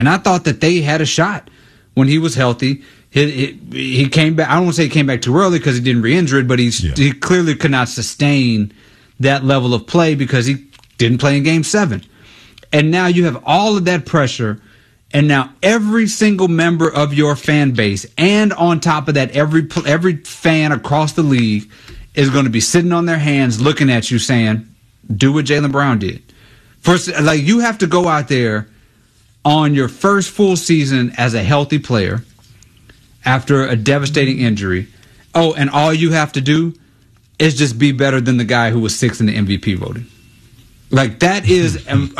And I thought that they had a shot when he was healthy. He came back. I don't want to say he came back too early because he didn't re-injure it, but he clearly could not sustain that level of play because he didn't play in Game 7. And now you have all of that pressure, and now every single member of your fan base, and on top of that, every fan across the league is going to be sitting on their hands looking at you saying, do what Jaylen Brown did. First, like, you have to go out there on your first full season as a healthy player after a devastating injury. Oh, and all you have to do is just be better than the guy who was 6th in the MVP voting. Like, that is an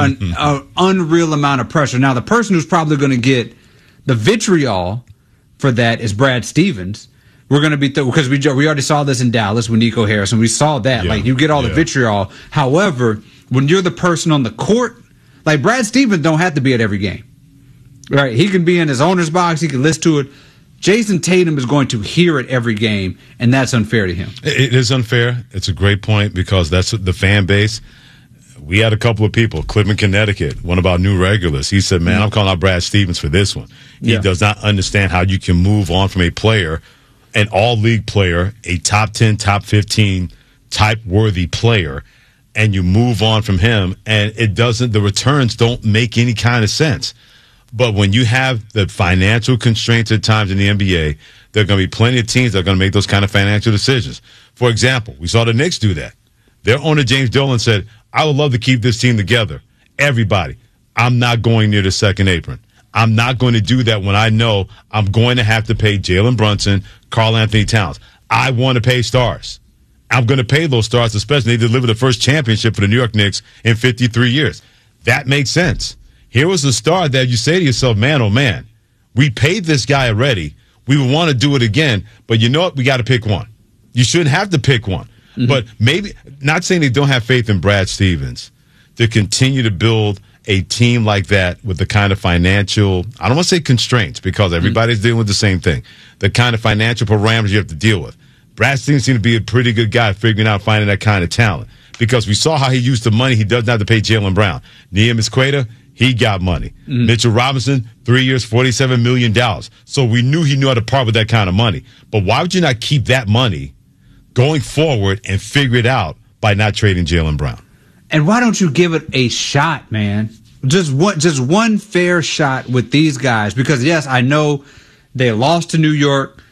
unreal amount of pressure. Now, the person who's probably going to get the vitriol for that is Brad Stevens. We're going to be because we already saw this in Dallas with Nico Harrison. We saw that. Like, you get all the vitriol. However, when you're the person on the court, like, Brad Stevens don't have to be at every game. Right? He can be in his owner's box. He can listen to it. Jason Tatum is going to hear it every game, and that's unfair to him. It is unfair. It's a great point because that's the fan base. We had a couple of people, Cleveland, Connecticut, one of our new regulars. He said, man, I'm calling out Brad Stevens for this one. He does not understand how you can move on from a player, an all-league player, a top 10, top 15 type-worthy player, and you move on from him, and the returns don't make any kind of sense. But when you have the financial constraints at times in the NBA, there are going to be plenty of teams that are going to make those kind of financial decisions. For example, we saw the Knicks do that. Their owner, James Dolan, said, I would love to keep this team together. Everybody, I'm not going near the second apron. I'm not going to do that when I know I'm going to have to pay Jalen Brunson, Karl Anthony Towns. I want to pay stars. I'm going to pay those stars, especially they delivered the first championship for the New York Knicks in 53 years. That makes sense. Here was a star that you say to yourself, man, oh, man, we paid this guy already. We would want to do it again, but you know what? We got to pick one. You shouldn't have to pick one. Mm-hmm. But maybe, not saying they don't have faith in Brad Stevens, to continue to build a team like that with the kind of financial, I don't want to say constraints because everybody's dealing with the same thing, the kind of financial parameters you have to deal with. Brad Stevens seems to be a pretty good guy figuring out finding that kind of talent because we saw how he used the money. He doesn't have to pay Jaylen Brown. Neemias Queta, he got money. Mitchell Robinson, 3 years, $47 million. So we knew he knew how to part with that kind of money. But why would you not keep that money going forward and figure it out by not trading Jaylen Brown? And why don't you give it a shot, man? Just one fair shot with these guys. Because, yes, I know they lost to New York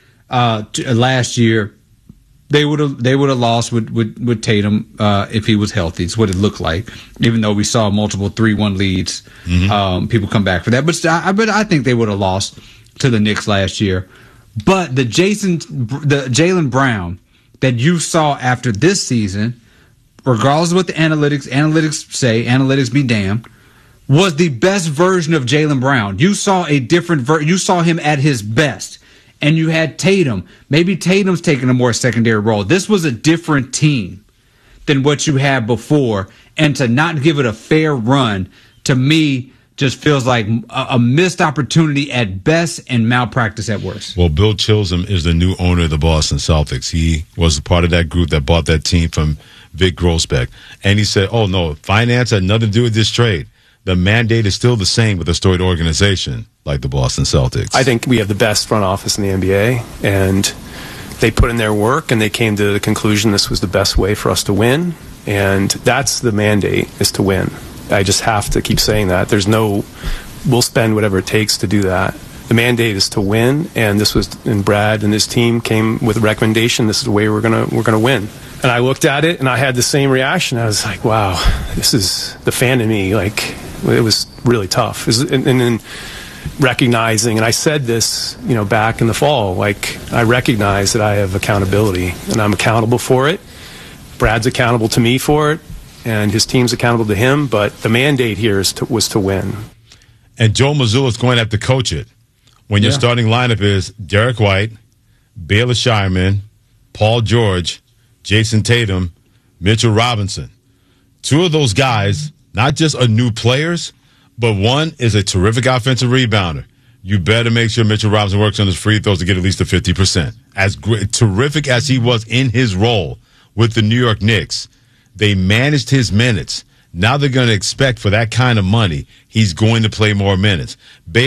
last year. They would have lost with Tatum if he was healthy. It's what it looked like. Even though we saw multiple 3-1 leads, people come back for that. But I think they would have lost to the Knicks last year. But the Jaylen Brown that you saw after this season, regardless of what the analytics say, analytics be damned, was the best version of Jaylen Brown. You saw a different you saw him at his best. And you had Tatum. Maybe Tatum's taking a more secondary role. This was a different team than what you had before. And to not give it a fair run, to me, just feels like a missed opportunity at best and malpractice at worst. Well, Bill Chisholm is the new owner of the Boston Celtics. He was part of that group that bought that team from Vic Grossbeck. And he said, oh, no, finance had nothing to do with this trade. The mandate is still the same with a storied organization like the Boston Celtics. I think we have the best front office in the NBA, and they put in their work, and they came to the conclusion this was the best way for us to win, and that's the mandate, is to win. I just have to keep saying that. We'll spend whatever it takes to do that. The mandate is to win, and Brad and his team came with a recommendation. This is the way we're gonna win. And I looked at it, and I had the same reaction. I was like, wow, this is the fan in me. Like, it was really tough. And then recognizing, and I said this, back in the fall, like, I recognize that I have accountability, and I'm accountable for it. Brad's accountable to me for it, and his team's accountable to him. But the mandate here was to win. And Joe Mazzulla is going to have to coach it when your starting lineup is Derek White, Bayless Shireman, Paul George, Jason Tatum, Mitchell Robinson. Two of those guys, not just are new players, but one is a terrific offensive rebounder. You better make sure Mitchell Robinson works on his free throws to get at least a 50%. As terrific as he was in his role with the New York Knicks, they managed his minutes. Now they're going to expect for that kind of money, he's going to play more minutes.